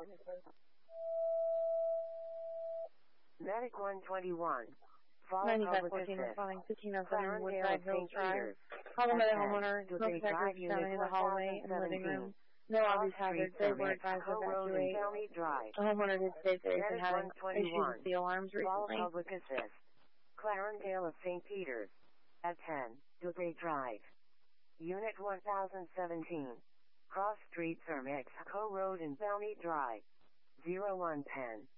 Medic 121. Fall 9514 responding 1507 Woodside Hills Drive. Call the homeowner, smoke detectors found in the hallway and living room. No obvious hazards, they were advised to evacuate. The homeowner did state that they've been having issues with the alarms recently. Public Assist. Clarendale of St. Peters. At 10, Dubay Drive. Unit 1017. Cross Street, Mexico Road and Bounty Drive. 0110.